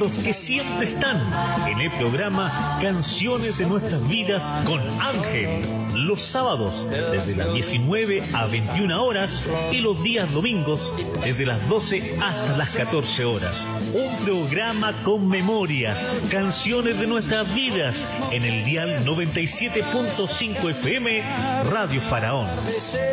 recuerdos que siempre están en el programa Canciones de Nuestras Vidas con Ángel. Los sábados desde las 19 a 21 horas y los días domingos desde las 12 hasta las 14 horas. Un programa con memorias, canciones de nuestras vidas en el dial 97.5 FM Radio Faraón.